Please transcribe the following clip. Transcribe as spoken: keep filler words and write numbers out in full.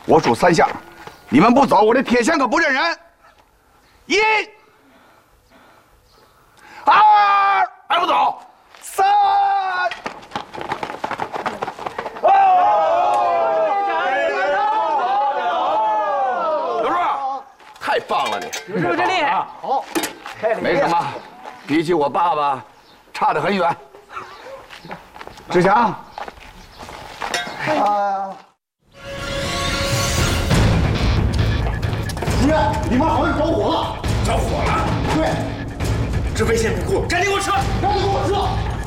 我数三下，你们不走，我这铁线可不认人。一、二，还不走，三。哦！刘柱，太棒了你！ 刘柱真厉害。好， 没什么，比起我爸爸，差得很远。志强。啊！ 主任，里面好像着火了！ 着火了？ 对， 这危险不顾，赶紧给我撤！ 赶紧给我撤！